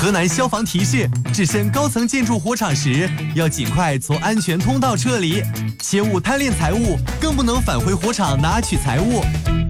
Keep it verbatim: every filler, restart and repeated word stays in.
河南消防提示：置身高层建筑火场时，要尽快从安全通道撤离，切勿贪恋财物，更不能返回火场拿取财物。